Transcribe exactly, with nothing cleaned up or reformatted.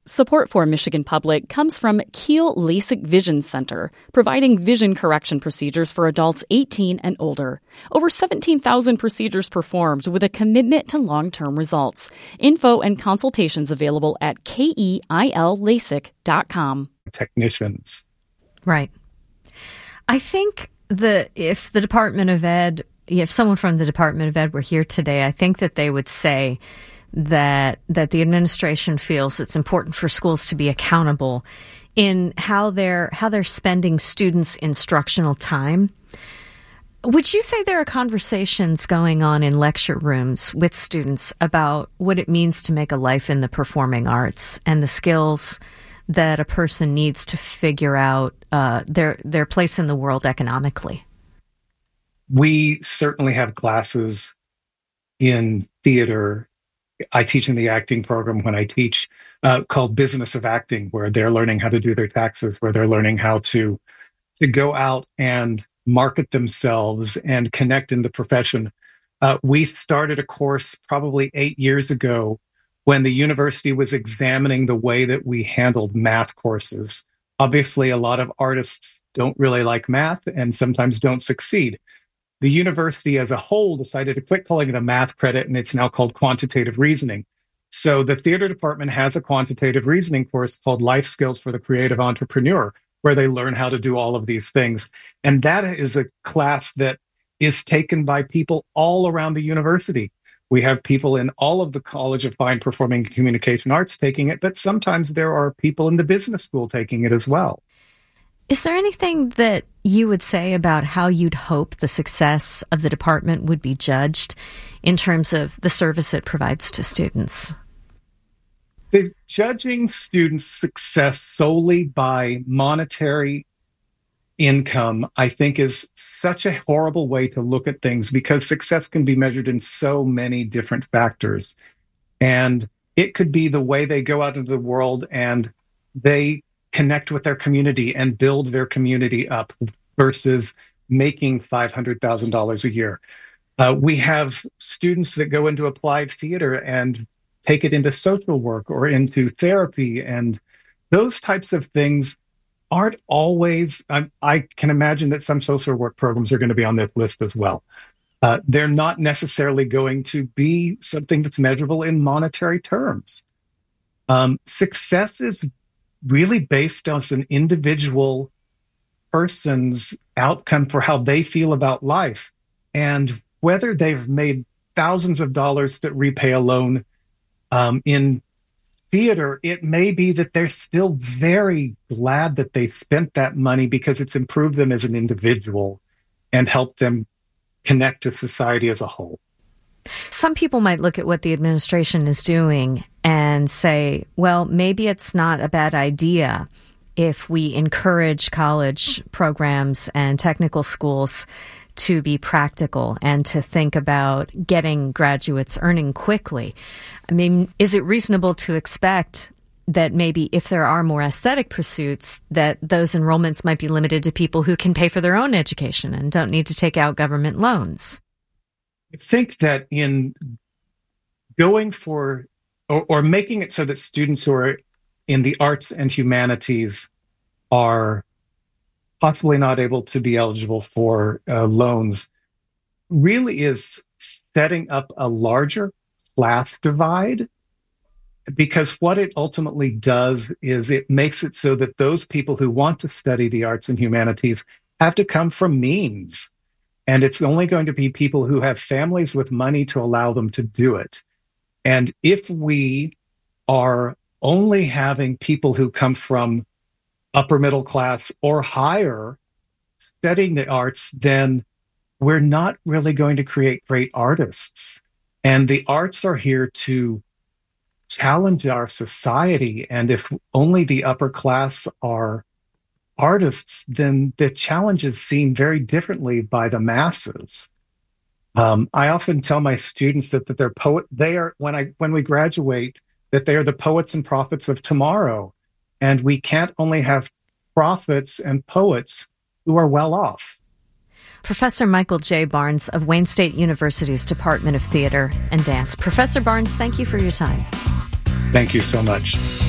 Support for Michigan Public comes from Kiel LASIK Vision Center, providing vision correction procedures for adults eighteen and older. Over seventeen thousand procedures performed with a commitment to long-term results. Info and consultations available at keil lasik dot com. Technicians. Right. I think the if the Department of Ed, if someone from the Department of Ed were here today, I think that they would say that that the administration feels it's important for schools to be accountable in how they're how they're spending students' instructional time. Would you say there are conversations going on in lecture rooms with students about what it means to make a life in the performing arts and the skills that a person needs to figure out uh, their their place in the world economically? We certainly have classes in theater. I teach in the acting program when I teach uh, called Business of Acting, where they're learning how to do their taxes, where they're learning how to to go out and market themselves and connect in the profession. Uh, we started a course probably eight years ago when the university was examining the way that we handled math courses. Obviously, a lot of artists don't really like math and sometimes don't succeed. The university as a whole decided to quit calling it a math credit, and it's now called quantitative reasoning. So the theater department has a quantitative reasoning course called Life Skills for the Creative Entrepreneur, where they learn how to do all of these things. And that is a class that is taken by people all around the university. We have people in all of the College of Fine Performing and Communication Arts taking it, but sometimes there are people in the business school taking it as well. Is there anything that you would say about how you'd hope the success of the department would be judged in terms of the service it provides to students? The judging students' success solely by monetary income, I think, is such a horrible way to look at things, because success can be measured in so many different factors. And it could be the way they go out into the world and they connect with their community and build their community up versus making five hundred thousand dollars a year. Uh, we have students that go into applied theater and take it into social work or into therapy. And those types of things aren't always, I, I can imagine that some social work programs are going to be on this list as well. Uh, they're not necessarily going to be something that's measurable in monetary terms. Um, success is really based on an individual person's outcome for how they feel about life. And whether they've made thousands of dollars to repay a loan um, in theater, it may be that they're still very glad that they spent that money because it's improved them as an individual and helped them connect to society as a whole. Some people might look at what the administration is doing and say, well, maybe it's not a bad idea if we encourage college programs and technical schools to be practical and to think about getting graduates earning quickly. I mean, is it reasonable to expect that maybe if there are more aesthetic pursuits, that those enrollments might be limited to people who can pay for their own education and don't need to take out government loans? I think that in going for or, or making it so that students who are in the arts and humanities are possibly not able to be eligible for uh, loans really is setting up a larger class divide, because what it ultimately does is it makes it so that those people who want to study the arts and humanities have to come from means. And it's only going to be people who have families with money to allow them to do it. And if we are only having people who come from upper middle class or higher studying the arts, then we're not really going to create great artists. And the arts are here to challenge our society. And if only the upper class are artists, then the challenges seem very differently by the masses. Um, I often tell my students that, that they're poet. They are when I when we graduate, that they are the poets and prophets of tomorrow, and we can't only have prophets and poets who are well off. Professor Michael J. Barnes of Wayne State University's Department of Theater and Dance. Professor Barnes, thank you for your time. Thank you so much.